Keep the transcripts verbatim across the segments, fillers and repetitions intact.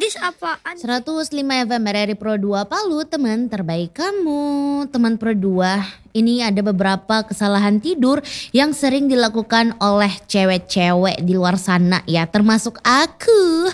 Ais apaan? seratus lima F M R R I Pro dua Palu, teman terbaik kamu. Teman Pro dua, ini ada beberapa kesalahan tidur yang sering dilakukan oleh cewek-cewek di luar sana ya, termasuk aku.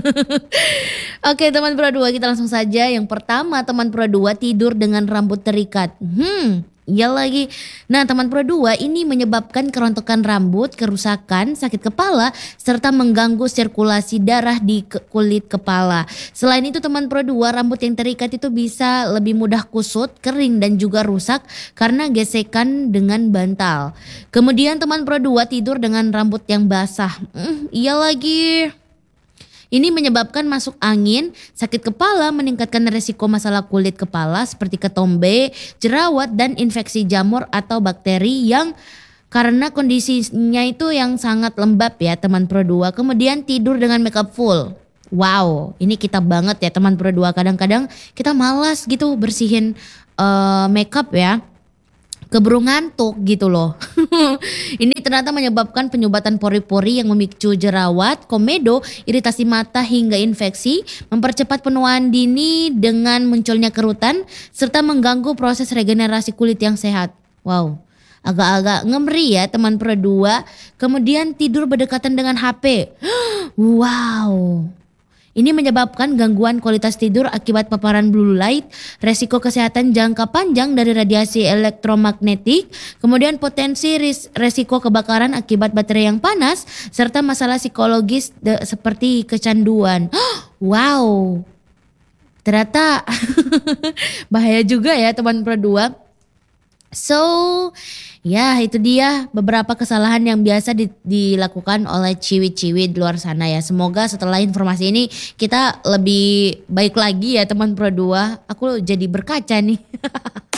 Oke teman Pro dua, kita langsung saja. Yang pertama, teman Pro dua tidur dengan rambut terikat. Hmm, iya lagi. Nah teman Pro dua, ini menyebabkan kerontokan rambut, kerusakan, sakit kepala, serta mengganggu sirkulasi darah di ke- kulit kepala. Selain itu teman Pro dua, rambut yang terikat itu bisa lebih mudah kusut, kering dan juga rusak karena gesekan dengan bantal. Kemudian teman Pro dua tidur dengan rambut yang basah. Hmm, iya lagi. Ini menyebabkan masuk angin, sakit kepala, meningkatkan resiko masalah kulit kepala seperti ketombe, jerawat, dan infeksi jamur atau bakteri yang karena kondisinya itu yang sangat lembab ya teman Pro dua. Kemudian tidur dengan makeup full. Wow, ini kita banget ya teman Pro dua. Kadang-kadang kita malas gitu bersihin uh, makeup ya. Keburu ngantuk gitu loh. Ini ternyata menyebabkan penyumbatan pori-pori yang memicu jerawat, komedo, iritasi mata hingga infeksi, mempercepat penuaan dini dengan munculnya kerutan, serta mengganggu proses regenerasi kulit yang sehat. Wow, agak-agak ngeri ya teman Pro dua. Kemudian tidur berdekatan dengan H P. Wow. Ini menyebabkan gangguan kualitas tidur akibat paparan blue light, resiko kesehatan jangka panjang dari radiasi elektromagnetik, kemudian potensi ris- resiko kebakaran akibat baterai yang panas, serta masalah psikologis de- seperti kecanduan. Wow, ternyata bahaya juga ya teman Pro dua. So, ya itu dia beberapa kesalahan yang biasa di- dilakukan oleh ciwi-ciwi di luar sana ya. Semoga setelah informasi ini kita lebih baik lagi ya teman Pro dua. Aku jadi berkaca nih.